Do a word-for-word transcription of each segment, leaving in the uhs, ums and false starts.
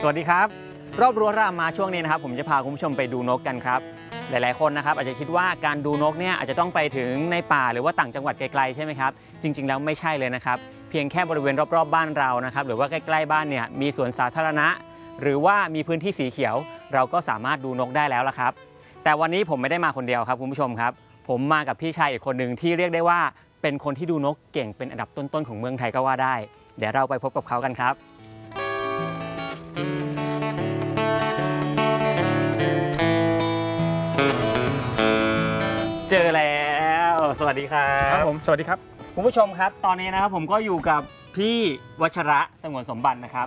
สวัสดีครับรอบรั้วรามมาช่วงนี้นะครับผมจะพาคุณผู้ชมไปดูนกกันครับหลายๆคนนะครับอาจจะคิดว่าการดูนกเนี่ยอาจจะต้องไปถึงในป่าหรือว่าต่างจังหวัดไกลๆใช่ไหมครับจริงๆแล้วไม่ใช่เลยนะครับเพียงแค่บริเวณรอบๆบ้านเรานะครับหรือว่าใกล้ๆบ้านเนี่ยมีสวนสาธารณะหรือว่ามีพื้นที่สีเขียวเราก็สามารถดูนกได้แล้วละครับแต่วันนี้ผมไม่ได้มาคนเดียวครับคุณผู้ชมครับผมมากับพี่ชายอีกคนหนึ่งที่เรียกได้ว่าเป็นคนที่ดูนกเก่งเป็นอันดับต้นๆของเมืองไทยก็ว่าได้เดี๋ยวเราไปพบกับเขากันครับเจอแล้วสวัสดีครับครับผมสวัสดีครับคุณผู้ชมครับตอนนี้นะครับผมก็อยู่กับพี่วัชระสงวนสมบัตินะครับ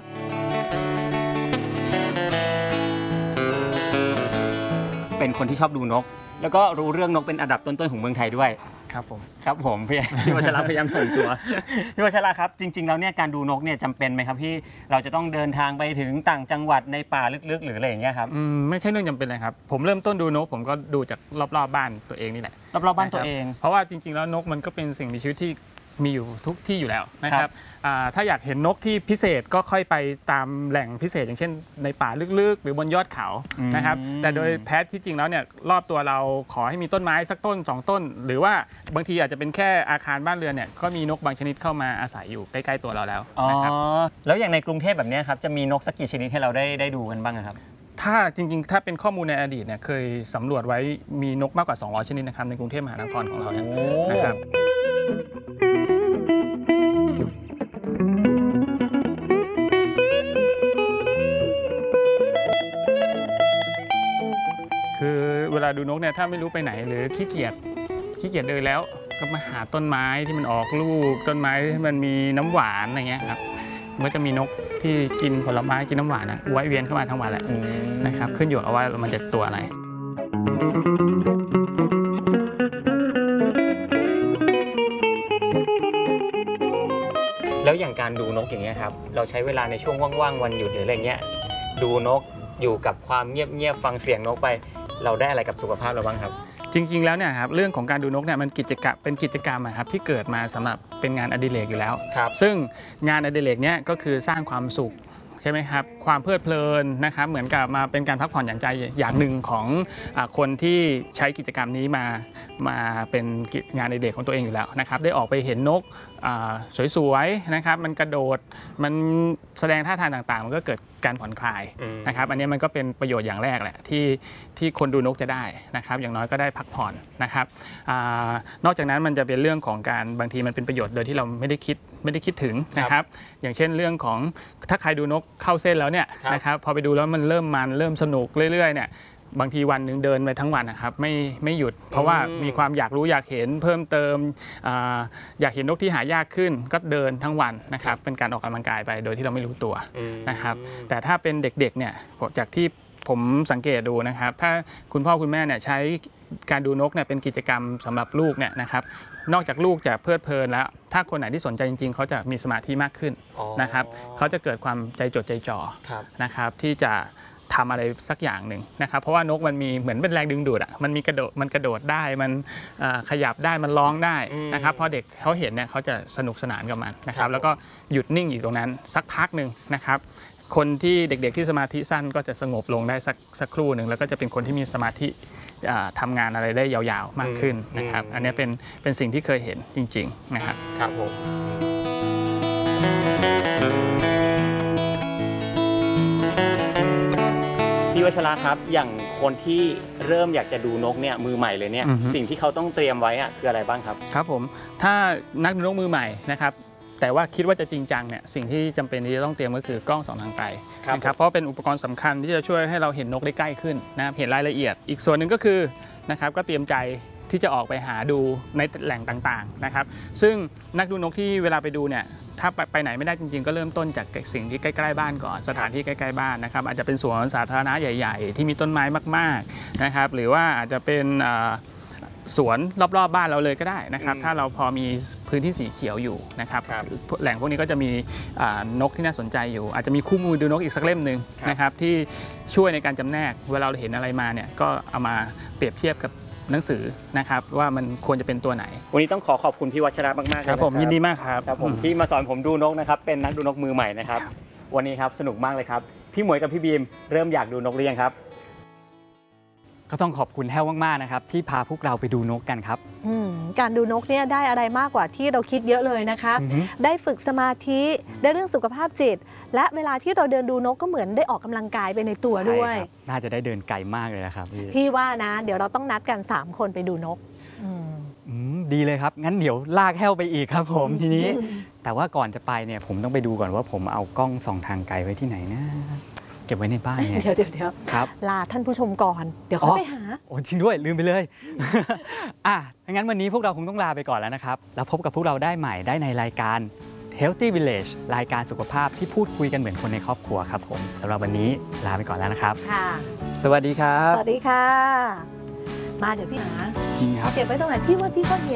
เป็นคนที่ชอบดูนกแล้วก็รู้เรื่องนกเป็นอันดับต้นๆของเมืองไทยด้วยครับผมครับผมพี่พี่วัชระพยายามถ่อมตัวพี่วัชระครับจริงๆแล้วเนี่ยการดูนกเนี่ยจำเป็นไหมครับที่เราจะต้องเดินทางไปถึงต่างจังหวัดในป่าลึกๆหรืออะไรอย่างเงี้ยครับอืมไม่ใช่เรื่องจำเป็นเลยครับผมเริ่มต้นดูนกผมก็ดูจากรอบๆบ้านตัวเองนี่แหละรอบๆบ้านตัวเองเพราะว่าจริงๆแล้วนกมันก็เป็นสิ่งมีชีวิตที่มีอยู่ทุกที่อยู่แล้วนะครับถ้าอยากเห็นนกที่พิเศษก็ค่อยไปตามแหล่งพิเศษอย่างเช่นในป่าลึกๆหรือบนยอดเขานะครับแต่โดยแท้ที่จริงแล้วเนี่ยรอบตัวเราขอให้มีต้นไม้สักต้นสองต้นหรือว่าบางทีอาจจะเป็นแค่อาคารบ้านเรือนเนี่ยก็มีนกบางชนิดเข้ามาอาศัยอยู่ใกล้ๆตัวเราแล้วนะครับแล้วอย่างในกรุงเทพแบบนี้ครับจะมีนกสักกี่ชนิดให้เราได้ได้ดูกันบ้างครับถ้าจริงๆถ้าเป็นข้อมูลในอดีตเนี่ยเคยสำรวจไว้มีนกมากกว่าสองร้อยชนิดนะครับในกรุงเทพมหานครของเราเนี่ยนะครับคือเวลาดูนกเนี่ยถ้าไม่รู้ไปไหนหรือขี้เกียจขี้เกียจเดินแล้วก็มาหาต้นไม้ที่มันออกลูกต้นไม้ที่มันมีน้ำหวานอะไรเงี้ยครับมันจะมีนกที่กินผลไม้กินน้ำหวานนะไว้เวียนเข้ามาทั้งวันแหละนะครับขึ้นอยู่กับว่ามันจะตัวอะไรแล้วอย่างการดูนกอย่างเงี้ยครับเราใช้เวลาในช่วงว่างๆวันหยุดหรืออะไรเงี้ยดูนกอยู่กับความเงียบๆฟังเสียงนกไปเราได้อะไรกับสุขภาพเราบ้างครับจริงๆแล้วเนี่ยครับเรื่องของการดูนกเนี่ยมันกิจกรรมเป็นกิจกรรมครับที่เกิดมาสำหรับเป็นงานอดิเรกอยู่แล้วซึ่งงานอดิเรกเนี่ยก็คือสร้างความสุขใช่ไหมครับความเพลิดเพลินนะครับเหมือนกับมาเป็นการพักผ่อนหย่อนใจอย่างหนึ่งของคนที่ใช้กิจกรรมนี้มามาเป็นงานอดิเรกของตัวเองอยู่แล้วนะครับได้ออกไปเห็นนกสวยๆนะครับมันกระโดดมันแสดงท่าทางต่างๆมันก็เกิดการผ่อนคลายนะครับอันนี้มันก็เป็นประโยชน์อย่างแรกแหละที่ที่คนดูนกจะได้นะครับอย่างน้อยก็ได้พักผ่อนนะครับนอกจากนั้นมันจะเป็นเรื่องของการบางทีมันเป็นประโยชน์โดยที่เราไม่ได้คิดไม่ได้คิดถึงนะครับอย่างเช่นเรื่องของถ้าใครดูนกเข้าเส้นแล้วเนี่ยนะครับพอไปดูแล้วมันเริ่มมันเริ่มสนุกเรื่อยๆเนี่ยบางทีวันหนึ่งเดินไปทั้งวันนะครับไม่ไม่หยุดเพราะว่ามีความอยากรู้อยากเห็นเพิ่มเติมอยากเห็นนกที่หายากขึ้นก็เดินทั้งวันนะครับเป็นการออกกำลังกายไปโดยที่เราไม่รู้ตัวนะครับแต่ถ้าเป็นเด็กๆเนี่ยจากที่ผมสังเกตดูนะครับถ้าคุณพ่อคุณแม่เนี่ยใช้การดูนกเนี่ยเป็นกิจกรรมสำหรับลูกเนี่ยนะครับนอกจากลูกจะเพลิดเพลินแล้วถ้าคนไหนที่สนใจจริงๆเขาจะมีสมาธิมากขึ้นนะครับเขาจะเกิดความใจจดใจจ่อนะครับที่จะทำอะไรสักอย่างหนึ่งนะครับเพราะว่านกมันมีเหมือนเป็นแรงดึงดูดอ่ะมันมีกระโดดมันกระโดดได้มันขยับได้มันร้องได้นะครับพอเด็กเขาเห็นเนี่ยเขาจะสนุกสนานกับมันนะครับแล้วก็หยุดนิ่งอยู่ตรงนั้นสักพักหนึ่งนะครับคนที่เด็กๆที่สมาธิสั้นก็จะสงบลงได้สักสักครู่หนึ่งแล้วก็จะเป็นคนที่มีสมาธิทำงานอะไรได้ยาวๆมากขึ้นนะครับอันนี้เป็นเป็นสิ่งที่เคยเห็นจริงๆนะครับครับผมพี่วัชระครับอย่างคนที่เริ่มอยากจะดูนกเนี่ยมือใหม่เลยเนี่ยสิ่งที่เขาต้องเตรียมไว้อะคืออะไรบ้างครับครับผมถ้านักดูนกมือใหม่นะครับแต่ว่าคิดว่าจะจริงจังเนี่ยสิ่งที่จำเป็นที่จะต้องเตรียมก็คือกล้องส่องทางไกลนะครับเพราะเป็นอุปกรณ์สำคัญที่จะช่วยให้เราเห็นนกได้ใกล้ขึ้นนะครับเห็นรายละเอียดอีกส่วนหนึ่งก็คือนะครับก็เตรียมใจที่จะออกไปหาดูในแหล่งต่างๆนะครับซึ่งนักดูนกที่เวลาไปดูเนี่ยถ้าไปไหนไม่ได้จริงๆก็เริ่มต้นจากสิ่งที่ใกล้ๆบ้านก่อนสถานที่ใกล้ๆบ้านนะครับอาจจะเป็นสวนสาธารณะใหญ่ๆที่มีต้นไม้มากๆนะครับหรือว่าอาจจะเป็นสวนรอบๆบ้านเราเลยก็ได้นะครับถ้าเราพอมีพื้นที่สีเขียวอยู่นะครับแหล่งพวกนี้ก็จะมีนกที่น่าสนใจอยู่อาจจะมีคู่มือดูนกอีกสักเล่มหนึ่งนะครับที่ช่วยในการจำแนกเวลาเราเห็นอะไรมาเนี่ยก็เอามาเปรียบเทียบกับหนังสือนะครับว่ามันควรจะเป็นตัวไหนวันนี้ต้องขอขอบคุณพี่วัชระมากๆเลยครับผมยินดีมากครับครับผมที่มาสอนผมดูนกนะครับเป็นนักดูนกมือใหม่นะครับวันนี้ครับสนุกมากเลยครับพพี่หมวยกับพี่บีมเริ่มอยากดูนกหรือยังครับก็ต้องขอบคุณแห้วมากๆนะครับที่พาพวกเราไปดูนกกันครับอืมการดูนกเนี่ยได้อะไรมากกว่าที่เราคิดเยอะเลยนะคะอือฮึได้ฝึกสมาธิได้เรื่องสุขภาพจิต และเวลาที่เราเดินดูนกก็เหมือนได้ออกกำลังกายไปในตัวด้วยใช่ครับน่าจะได้เดินไกลมากเลยนะครับพี่พี่ว่านะ เดี๋ยวเราต้องนัดกัน สาม คนไปดูนกอืมอืมดีเลยครับ งั้นเดี๋ยวลากแห้วไปอีกครับผมทีนี้ แต่ว่าก่อนจะไปเนี่ยผมต้องไปดูก่อนว่าผมเอากล้องส่องทางไกลไว้ที่ไหนนะ เก็บไว้ในบ้านเนี่ยเดี๋ยวเดี๋ยวเดี๋ยวครับลาท่านผู้ชมก่อน เดี๋ยวอ๋เขาอไปหาโอ้จริงด้วยลืมไปเลย อ่ะงั้นวันนี้พวกเราคงต้องลาไปก่อนแล้วนะครับ แล้วพบกับพวกเราได้ใหม่ได้ในรายการ Healthy Village รายการสุขภาพที่พูดคุยกันเหมือนคนในครอบครัวครับผมสำหรับวันนี้ลาไปก่อนแล้วนะครับค่ะสวัสดีครับสวัสดีค่ะ มาเดี๋ยวพี่หาจริงครับเก็บไว้ตรงไหนพี่ว่าพี่ก็เห็น